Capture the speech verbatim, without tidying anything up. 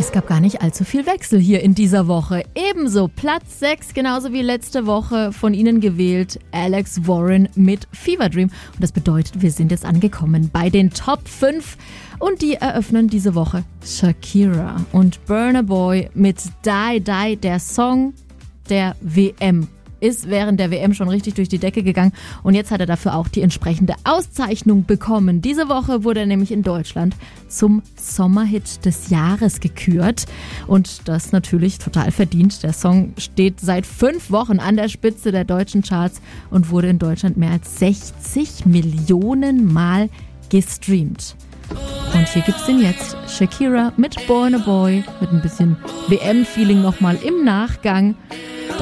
Es gab gar nicht allzu viel Wechsel hier in dieser Woche. Ebenso Platz sechs, genauso wie letzte Woche von Ihnen gewählt, Alex Warren mit Fever Dream. Und das bedeutet, wir sind jetzt angekommen bei den Top fünf. Und die eröffnen diese Woche Shakira und Burna Boy mit Die Die, der Song der W M. Ist während der W M schon richtig durch die Decke gegangen und jetzt hat er dafür auch die entsprechende Auszeichnung bekommen. Diese Woche wurde er nämlich in Deutschland zum Sommerhit des Jahres gekürt und das natürlich total verdient. Der Song steht seit fünf Wochen an der Spitze der deutschen Charts und wurde in Deutschland mehr als sechzig Millionen Mal gestreamt. Und hier gibt's den jetzt, Shakira mit Burna Boy, mit ein bisschen W M-Feeling nochmal im Nachgang.